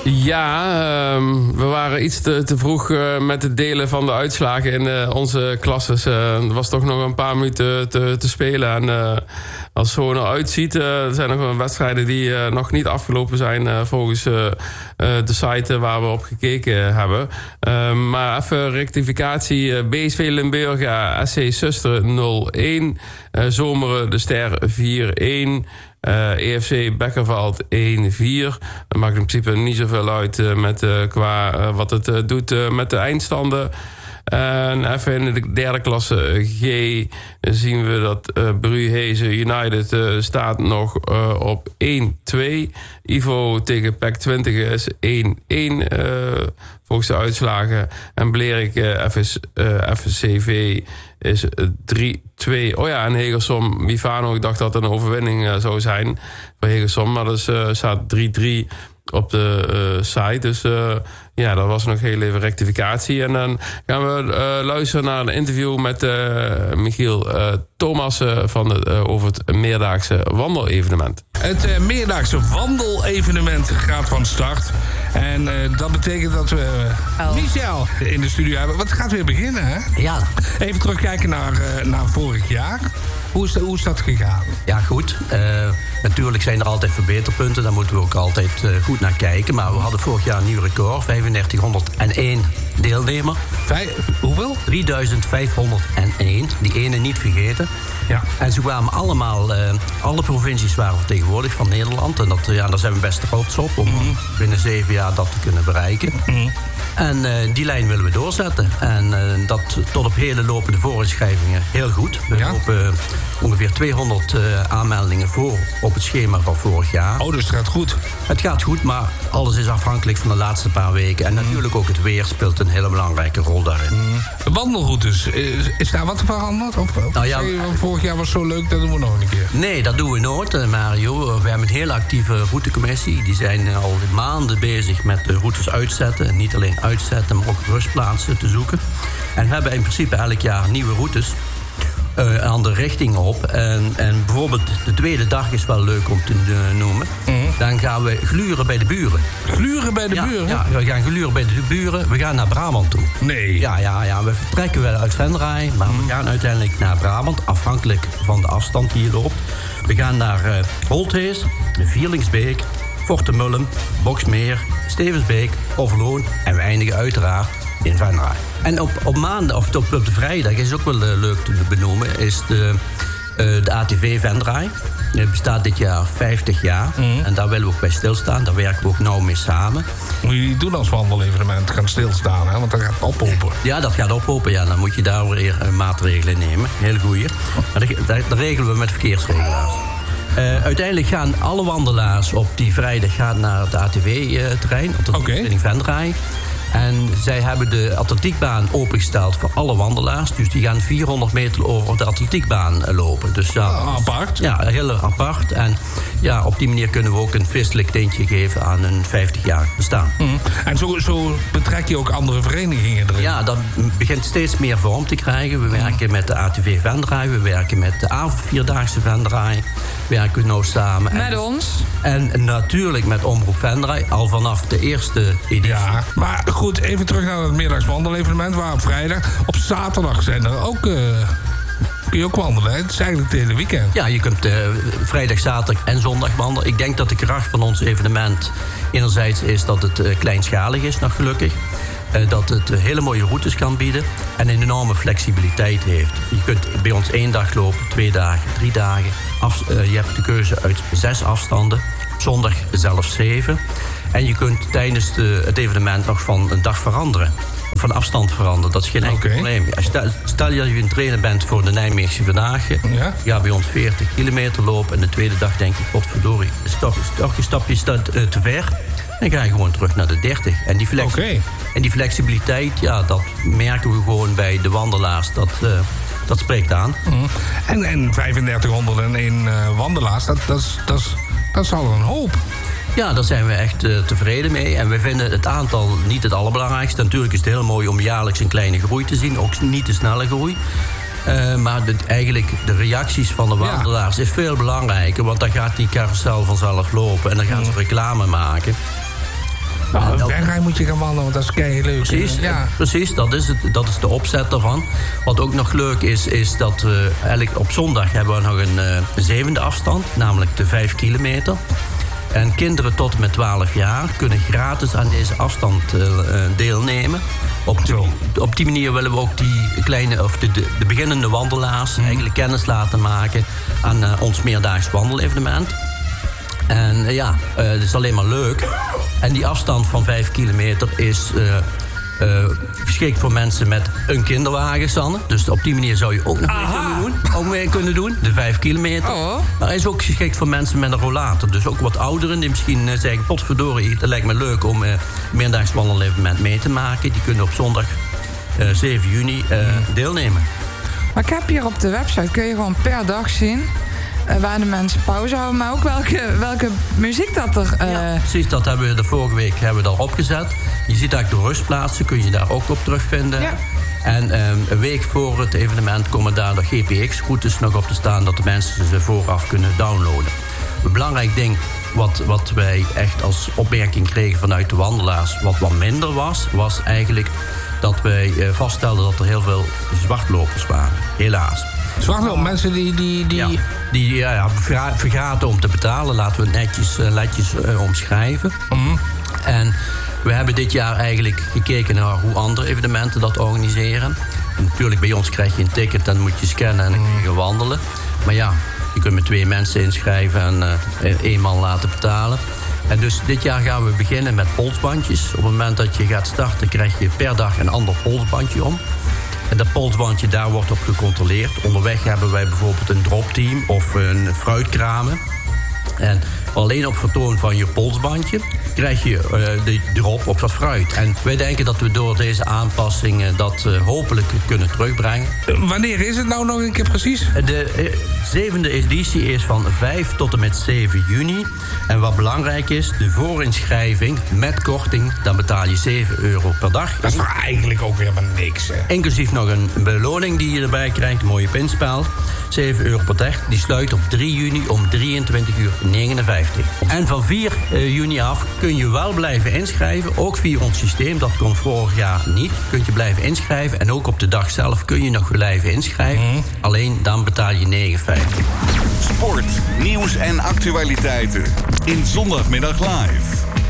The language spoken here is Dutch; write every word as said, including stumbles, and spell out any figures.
Ja, uh, we waren iets te, te vroeg uh, met het delen van de uitslagen in uh, onze klasses. Uh, er was toch nog een paar minuten te, te spelen. En uh, als het zo nou uitziet, uh, er zijn nog wel wedstrijden die uh, nog niet afgelopen zijn uh, volgens uh, uh, de site waar we op gekeken hebben. Uh, maar even rectificatie. Uh, B S V Limburgia, S C Susteren nul-een. Uh, Zomeren de Ster vier-een. Uh, E F C Bekkerveld één-vier. Dat maakt in principe niet zoveel uit uh, met, uh, qua uh, wat het uh, doet uh, met de eindstanden. En even in de derde klasse G zien we dat uh, Bruhezen United uh, staat nog uh, op één-twee. Ivo tegen P E C twintig is één-één uh, volgens de uitslagen. En Blerik uh, F C V is drie-twee. Oh ja, en Hegersom Mifano, ik dacht dat het een overwinning uh, zou zijn voor Hegersom. Maar dat is, uh, staat drie-drie op de uh, site. Dus uh, ja, dat was nog heel even rectificatie. En dan gaan we uh, luisteren naar een interview met uh, Michiel uh, Thomassen van het, uh, over het meerdaagse wandelevenement. Het uh, meerdaagse wandelevenement gaat van start. En uh, dat betekent dat we uh, oh. Michel in de studio hebben. Want het gaat weer beginnen, hè? Ja. Even terugkijken naar, uh, naar vorig jaar. Hoe is, hoe is dat gegaan? Ja, goed. Uh, natuurlijk zijn er altijd verbeterpunten. Daar moeten we ook altijd uh, goed naar kijken. Maar we hadden vorig jaar een nieuw record. vijfendertighonderdéén deelnemer. Vijf, hoeveel? drieduizend vijfhonderdéén. Die ene niet vergeten. Ja. En ze kwamen allemaal... Uh, alle provincies waren vertegenwoordigd van Nederland. En dat, ja, daar zijn we best trots op. Om mm-hmm. binnen zeven jaar dat te kunnen bereiken. Mm-hmm. En uh, die lijn willen we doorzetten. En uh, dat tot op hele lopende voorinschrijvingen heel goed. We ja? lopen uh, ongeveer tweehonderd uh, aanmeldingen voor op het schema van vorig jaar. Oh, dus het gaat goed. Het gaat goed, maar alles is afhankelijk van de laatste paar weken. En mm. natuurlijk ook het weer speelt een hele belangrijke rol daarin. Mm. De wandelroutes, is, is daar wat veranderd? Of, of nou ja, je, vorig jaar was zo leuk, dat doen we nog een keer. Nee, dat doen we nooit, uh, Mario. We hebben een hele actieve routegecommissie. Die zijn uh, al maanden bezig met de routes uitzetten. En niet alleen uitzetten, maar ook rustplaatsen te zoeken. En we hebben in principe elk jaar nieuwe routes. Uh, andere richtingen op. En, en bijvoorbeeld de tweede dag is wel leuk om te uh, noemen. Mm-hmm. Dan gaan we gluren bij de buren. Gluren bij de ja, buren? Ja, we gaan gluren bij de buren. We gaan naar Brabant toe. Nee. Ja, ja, ja, we vertrekken wel uit Venray, maar mm. we gaan uiteindelijk naar Brabant, afhankelijk van de afstand die je loopt. We gaan naar uh, Holthees, Vierlingsbeek, Fortemullum, Boxmeer, Stevensbeek, Overloon en we eindigen uiteraard in Venray. En op, op maandag, of op, op de vrijdag, is ook wel uh, leuk te benoemen, is de, uh, de A T V Venray. Het bestaat dit jaar vijftig jaar. Mm. En daar willen we ook bij stilstaan. Daar werken we ook nauw mee samen. Moet je niet doen als wandelevenement gaan stilstaan, hè? Want dan gaat het ophopen. Ja, dat gaat ophopen. Ja, dan moet je daar weer uh, maatregelen nemen. Heel goeie. Maar dat, dat, dat regelen we met verkeersregelaars. Uh, uiteindelijk gaan alle wandelaars op die vrijdag gaan naar het A T V-terrein. Uh, op de okay. Venray. En zij hebben de atletiekbaan opengesteld voor alle wandelaars. Dus die gaan vierhonderd meter over de atletiekbaan lopen. Dus ja, ah, apart. Ja, heel apart. En ja, op die manier kunnen we ook een feestelijk tintje geven aan een vijftig-jarig bestaan. Mm. En zo, zo betrek je ook andere verenigingen erin? Ja, dat begint steeds meer vorm te krijgen. We mm. werken met de A T V Venray. We werken met de avondvierdaagse Venray. Werken we nou samen. Met en, ons. En natuurlijk met Omroep Venray. Al vanaf de eerste editie. Ja, maar goed, even terug naar het middaags wandelevenement. Waar op vrijdag, op zaterdag zijn er ook... Uh, kun je ook wandelen, hè? Het is eigenlijk het hele weekend. Ja, je kunt uh, vrijdag, zaterdag en zondag wandelen. Ik denk dat de kracht van ons evenement enerzijds is dat het uh, kleinschalig is, nog gelukkig. Uh, dat het uh, hele mooie routes kan bieden en een enorme flexibiliteit heeft. Je kunt bij ons één dag lopen, twee dagen, drie dagen. Af, uh, je hebt de keuze uit zes afstanden. Op zondag zelfs zeven. En je kunt tijdens de, het evenement nog van een dag veranderen. Van afstand veranderen, dat is geen enkel okay. probleem. Stel, stel je dat je een trainer bent voor de Nijmeegse Vierdaagse. Ja? Je gaat bij ons veertig kilometer lopen en de tweede dag denk je, potverdorie, is toch, is toch een stapje te, te ver. Dan ga je gewoon terug naar de dertig. En die, flexi- okay. en die flexibiliteit, ja, dat merken we gewoon bij de wandelaars. Dat, uh, dat spreekt aan. Mm. En, en vijfendertighonderdéén uh, wandelaars, dat, dat, is, dat, is, dat is al een hoop. Ja, daar zijn we echt uh, tevreden mee. En we vinden het aantal niet het allerbelangrijkste. Natuurlijk is het heel mooi om jaarlijks een kleine groei te zien. Ook niet te snelle groei. Uh, maar de, eigenlijk de reacties van de wandelaars ja. is veel belangrijker. Want dan gaat die carousel vanzelf lopen. En dan gaan ze reclame maken. Nou, een bergrij moet je gaan wandelen, want dat is kei leuk. Precies, ja. precies dat, is het, dat is de opzet daarvan. Wat ook nog leuk is, is dat we eigenlijk op zondag hebben we nog een uh, zevende afstand, namelijk de vijf kilometer. En kinderen tot en met twaalf jaar kunnen gratis aan deze afstand uh, deelnemen. Op, de, op die manier willen we ook die kleine, of de, de, de beginnende wandelaars mm. eigenlijk kennis laten maken aan uh, ons meerdaags wandelevenement. En uh, ja, uh, het is alleen maar leuk. En die afstand van vijf kilometer is uh, uh, geschikt voor mensen met een kinderwagen, Sanne. Dus op die manier zou je ook nog mee kunnen doen. Ook mee kunnen doen, de vijf kilometer. Oh. Maar hij is ook geschikt voor mensen met een rollator. Dus ook wat ouderen die misschien uh, zeggen, potverdorie, het lijkt me leuk om uh, een meerdaags wandelevenement mee te maken. Die kunnen op zondag uh, zeven juni uh, deelnemen. Maar ik heb hier op de website, kun je gewoon per dag zien Uh, waar de mensen pauze houden, maar ook welke, welke muziek dat er... Uh... Ja, precies, dat hebben we de vorige week hebben we daar opgezet. Je ziet eigenlijk de rustplaatsen, kun je daar ook op terugvinden. Ja. En um, een week voor het evenement komen daar de G P X-routes nog op te staan, dat de mensen ze vooraf kunnen downloaden. Een belangrijk ding wat, wat wij echt als opmerking kregen vanuit de wandelaars, wat wat minder was, was eigenlijk dat wij uh, vaststelden dat er heel veel zwartlopers waren. Helaas. Zwartloop, mensen die... die, die... Ja, die ja, ja, vergaten om te betalen. Laten we het netjes, uh, netjes uh, omschrijven. Mm-hmm. En we hebben dit jaar eigenlijk gekeken naar hoe andere evenementen dat organiseren. En natuurlijk, bij ons krijg je een ticket, dan moet je scannen en dan kun je gaan wandelen. Maar ja, je kunt met twee mensen inschrijven en uh, één man laten betalen. En dus dit jaar gaan we beginnen met polsbandjes. Op het moment dat je gaat starten, krijg je per dag een ander polsbandje om. En dat polsbandje, daar wordt op gecontroleerd. Onderweg hebben wij bijvoorbeeld een dropteam of een fruitkramen. En alleen op vertoon van je polsbandje krijg je uh, de drop op dat fruit. En wij denken dat we door deze aanpassingen dat uh, hopelijk kunnen terugbrengen. Uh, wanneer is het nou nog een keer precies? De uh, zevende editie is van vijf tot en met zeven juni. En wat belangrijk is, de voorinschrijving met korting, dan betaal je zeven euro per dag. Dat is toch eigenlijk ook weer maar niks, hè? Inclusief nog een beloning die je erbij krijgt, een mooie pinspel. zeven euro per dag. Die sluit op drie juni om drieëntwintig uur negenenvijftig. En van vier juni af kun je wel blijven inschrijven. Ook via ons systeem. Dat kon vorig jaar niet. Kun je blijven inschrijven. En ook op de dag zelf kun je nog blijven inschrijven. Mm. Alleen dan betaal je negen vijftig. Sport, nieuws en actualiteiten. In Zondagmiddag Live.